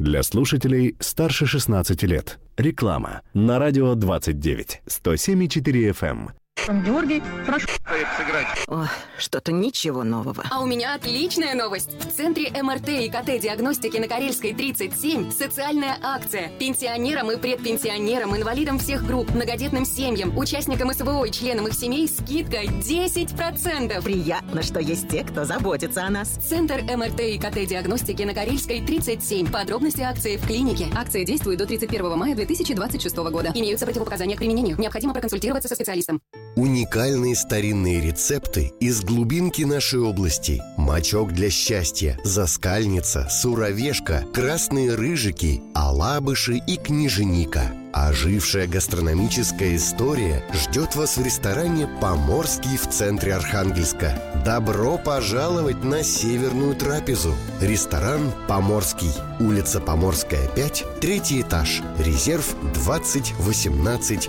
Для слушателей старше 16 лет. Реклама на радио 29, 107,4 FM. Георгий, прошу. Ох, что-то ничего нового. А у меня отличная новость. В Центре МРТ и КТ-диагностики на Карельской 37 социальная акция. Пенсионерам и предпенсионерам, инвалидам всех групп, многодетным семьям, участникам СВО и членам их семей скидка 10%. Приятно, что есть те, кто заботится о нас. Центр МРТ и КТ-диагностики на Карельской 37. Подробности акции в клинике. Акция действует до 31 мая 2026 года. Имеются противопоказания к применению. Необходимо проконсультироваться со специалистом. Уникальные старинные рецепты из глубинки нашей области. Мочок для счастья, заскальница, суровешка, красные рыжики, алабыши и княженика. Ожившая гастрономическая история ждет вас в ресторане «Поморский» в центре Архангельска. Добро пожаловать на северную трапезу. Ресторан «Поморский». Улица Поморская, 5, 3 этаж. Резерв 20 18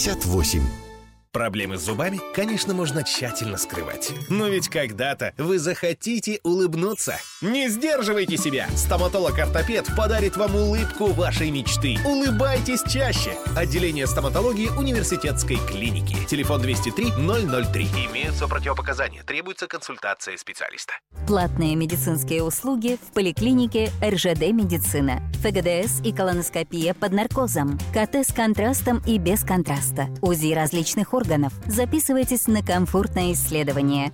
58. Проблемы с зубами, конечно, можно тщательно скрывать. Но ведь когда-то вы захотите улыбнуться. Не сдерживайте себя! Стоматолог-ортопед подарит вам улыбку вашей мечты. Улыбайтесь чаще! Отделение стоматологии университетской клиники. Телефон 203 003. Имеются противопоказания. Требуется консультация специалиста. Платные медицинские услуги в поликлинике РЖД «Медицина». ФГДС и колоноскопия под наркозом. КТ с контрастом и без контраста. УЗИ различных органов. Записывайтесь на комфортное исследование.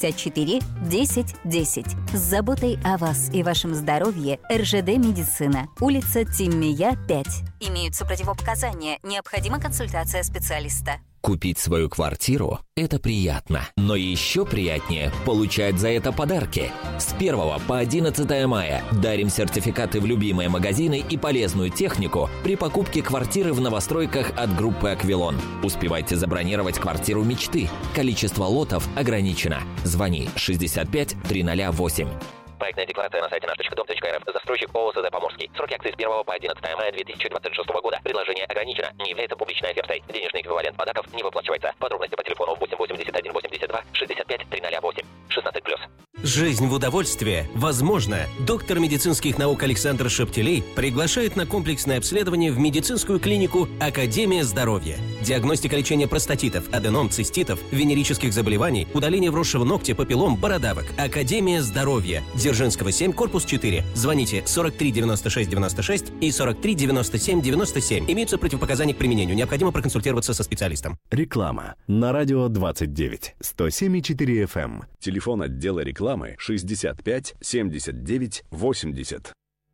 64 10 10. С заботой о вас и вашем здоровье РЖД «Медицина». Улица Тиммия, 5. Имеются противопоказания. Необходима консультация специалиста. Купить свою квартиру – это приятно. Но еще приятнее получать за это подарки. С 1 по 11 мая дарим сертификаты в любимые магазины и полезную технику при покупке квартиры в новостройках от группы «Аквилон». Успевайте забронировать квартиру мечты. Количество лотов ограничено. Звони 65 308. Проектная декларация на сайте наш.дом.рф. Застройщик ООО «СД Поморский». Сроки акции с 1 по 11 мая 2026 года. Предложение ограничено. Не является публичной офертой. Денежный эквивалент подарков не выплачивается. Подробности по телефону 881 82 65 308. 16+. Жизнь в удовольствие возможно. Доктор медицинских наук Александр Шептелей приглашает на комплексное обследование в медицинскую клинику «Академия здоровья». Диагностика лечения простатитов, аденом, циститов, венерических заболеваний, удаление вросшего ногтя, папиллом, бородавок. «Академия здоровья». Дзержинского, 7, корпус 4. Звоните 43 96 96 и 43 97 97. Имеются противопоказания к применению. Необходимо проконсультироваться со специалистом. Реклама на радио 29, 107,4 FM. Телефон отдела рекламы 65 79 80.